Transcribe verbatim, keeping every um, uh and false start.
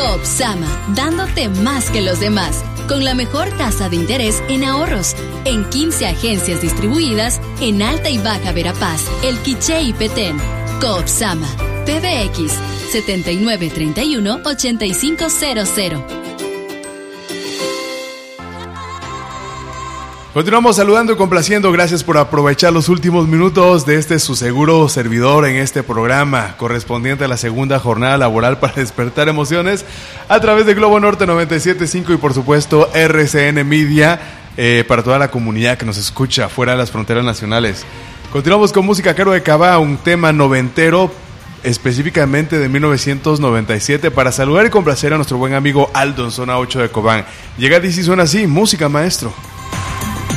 Coop Sama, dándote más que los demás, con la mejor tasa de interés en ahorros, en quince agencias distribuidas en Alta y Baja Verapaz, El Quiché y Petén. Coop Sama, P B X setenta y nueve treinta y uno ochenta y cinco cero cero. Continuamos saludando y complaciendo. Gracias por aprovechar los últimos minutos de este su seguro servidor en este programa correspondiente a la segunda jornada laboral para despertar emociones a través de Globo Norte noventa y siete punto cinco y por supuesto R C N Media eh, para toda la comunidad que nos escucha fuera de las fronteras nacionales. Continuamos con música Caro de Cabá, un tema noventero específicamente de mil novecientos noventa y siete para saludar y complacer a nuestro buen amigo Aldo en zona ocho de Cobán. Llega D C, suena así, música maestro.